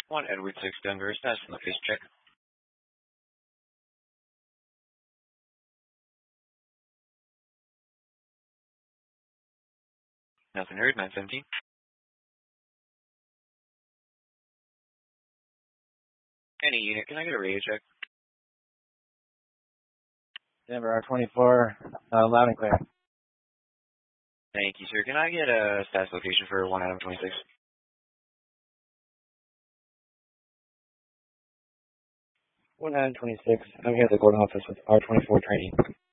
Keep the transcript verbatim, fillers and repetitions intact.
One Edward six Denver, status on the face check. Nothing heard, nine seventeen. Any unit, can I get a radio check? Denver R twenty-four, uh, loud and clear. Thank you, sir. Can I get a status location for one Adam twenty-six? one Adam twenty-six, I'm here at the Gordon office with R twenty-four training.